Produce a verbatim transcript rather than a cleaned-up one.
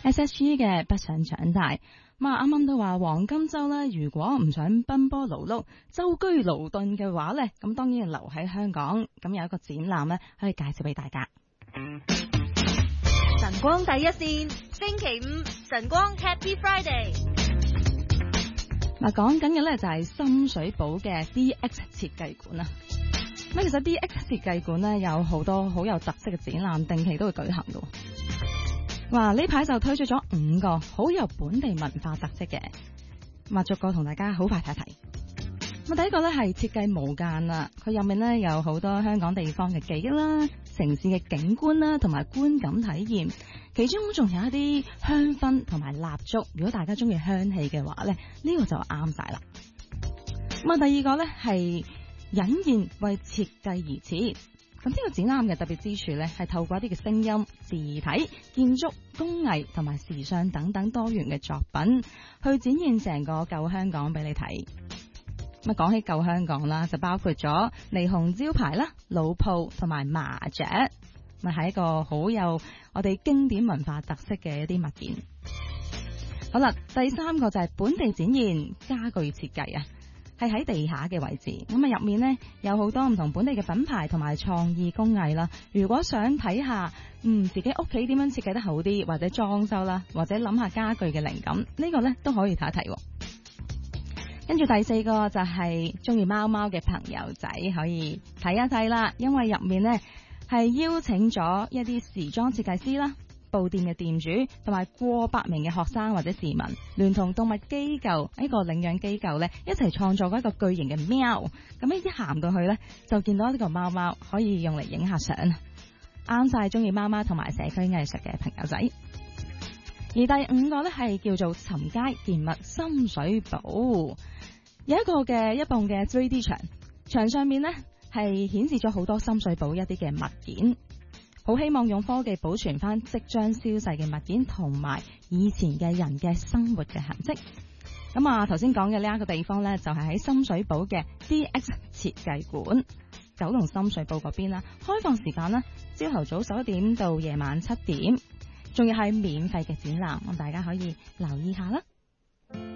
S H E 嘅不想長大。咁啊，啱啱都話黃金周咧，如果唔想奔波勞碌、舟車勞頓嘅話咧，咁當然要留喺香港。咁有一個展覽咧，可以介紹俾大家。 晨光第一線，星期五晨光 Happy Friday。 嗱，講緊嘅咧就係深水埗嘅 D X 設計館啦。咁其實 D X 設計館咧有好多好有特色嘅展覽，定期都會舉行嘅。哇！呢排就推出咗五個好有本地文化特色嘅，咁啊逐個同大家好快睇睇。咁第一個咧係設計無間啦，佢入面咧有好多香港地方嘅記憶啦、城市嘅景觀啦，同埋觀感體驗。其中仲有一啲香薰同埋蠟燭，如果大家中意香氣嘅話咧，呢個就啱晒啦。咁啊，第二個咧係隱現為設計而設。咁呢個展覽嘅特別之處咧，係透過一啲嘅聲音、字體、建築、工藝同埋時尚等等多元嘅作品，去展現成個舊香港俾你睇。咁啊，講起舊香港啦，就包括咗霓虹招牌啦、老鋪同埋麻雀，咪係一個好有我哋經典文化特色嘅一啲物件。好啦，第三個就係本地展現家具設計啊。係喺地下嘅位置，咁啊入面呢有好多唔同本地嘅品牌同埋創意工藝啦。如果想睇下，嗯自己屋企點樣設計得好啲，或者裝修啦，或者諗下家具嘅靈感，呢個呢都可以睇一睇。跟住第四個就係中意貓貓嘅朋友仔可以睇一睇啦，因為入面呢係邀請咗一啲時裝設計師啦、布店嘅店主同埋過百名嘅學生或者市民，聯同動物機構一個領養機構咧，一齊創作一個巨型嘅喵。咁一行到去咧，就見到呢個貓貓可以用嚟影下相，啱晒中意貓貓同埋社區藝術嘅朋友仔。而第五個咧係叫做尋街見物深水埗，有一個嘅一棟嘅 三 D 牆，牆上面咧係顯示咗好多深水埗一啲嘅物件。好希望用科技保存翻即將消逝嘅物件，同埋以前嘅人嘅生活嘅痕跡。咁啊，頭先講嘅呢一個地方呢，就係喺深水埗嘅 D X 設計館，九龍深水埗嗰邊啦。開放時間呢，朝頭早十一點到夜晚七點，仲要係免費嘅展覽，咁大家可以留意下啦。